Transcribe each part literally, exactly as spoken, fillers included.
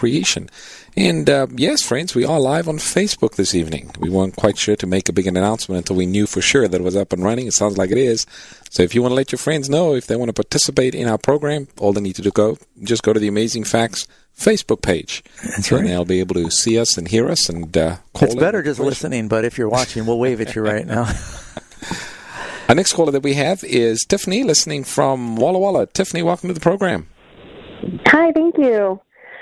creation. And uh, yes, friends, we are live on Facebook this evening. We weren't quite sure to make a big announcement until we knew for sure that it was up and running. It sounds like it is. So if you want to let your friends know if they want to participate in our program, all they need to do go just go to the Amazing Facts Facebook page. That's right. And they'll be able to see us and hear us and uh, call It's better just listening, but if you're watching, we'll wave at you right now. Our next caller that we have is Tiffany, listening from Walla Walla. Tiffany, welcome to the program. Hi, thank you.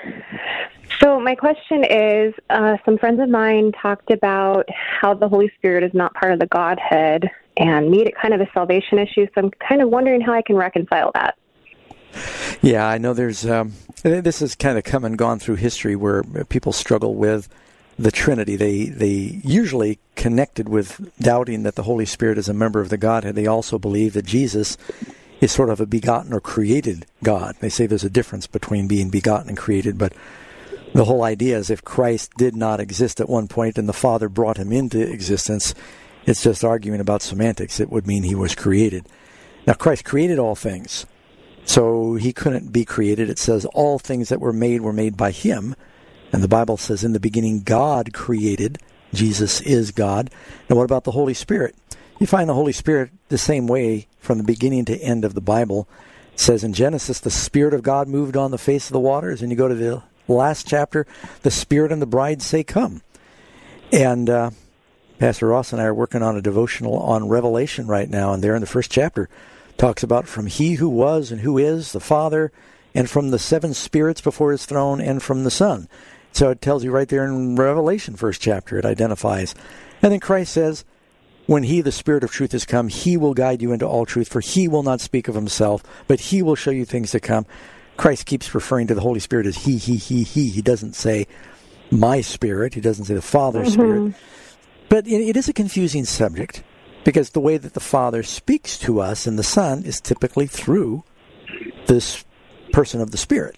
So my question is, uh, some friends of mine talked about how the Holy Spirit is not part of the Godhead and made it kind of a salvation issue, so I'm kind of wondering how I can reconcile that. Yeah, I know there's, um, this has kind of come and gone through history where people struggle with the Trinity. They they usually connected with doubting that the Holy Spirit is a member of the Godhead. They also believe that Jesus is sort of a begotten or created God. They say there's a difference between being begotten and created, but the whole idea is if Christ did not exist at one point and the Father brought him into existence, it's just arguing about semantics. It would mean he was created. Now, Christ created all things, so he couldn't be created. It says all things that were made were made by him. And the Bible says, in the beginning, God created. Jesus is God. Now, what about the Holy Spirit? You find the Holy Spirit the same way from the beginning to end of the Bible. It says in Genesis, the Spirit of God moved on the face of the waters. And you go to the last chapter, the Spirit and the bride say, come. And uh, Pastor Ross and I are working on a devotional on Revelation right now. And there in the first chapter, talks about from he who was and who is, the Father, and from the seven spirits before his throne, and from the Son. So it tells you right there in Revelation, first chapter, it identifies. And then Christ says, when he, the Spirit of truth, has come, he will guide you into all truth, for he will not speak of himself, but he will show you things to come. Christ keeps referring to the Holy Spirit as he, he, he, he. He doesn't say my Spirit. He doesn't say the Father's mm-hmm. Spirit. But it, it is a confusing subject, because the way that the Father speaks to us and the Son is typically through this person of the Spirit.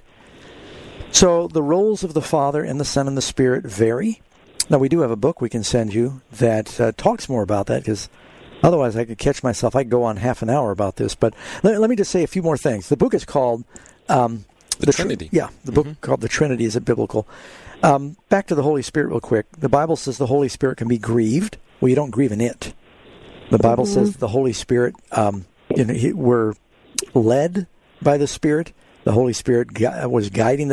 So the roles of the Father and the Son and the Spirit vary. Now, we do have a book we can send you that uh, talks more about that, because otherwise I could catch myself. I could go on half an hour about this. But let, let me just say a few more things. The book is called... Um, the, the Trinity. Tr- yeah, the book mm-hmm. called The Trinity. Is it biblical? Um, back to the Holy Spirit real quick. The Bible says the Holy Spirit can be grieved. Well, you don't grieve in it. The Bible mm-hmm. says the Holy Spirit, um, you know, he, we're led by the Spirit. The Holy Spirit gu- was guiding the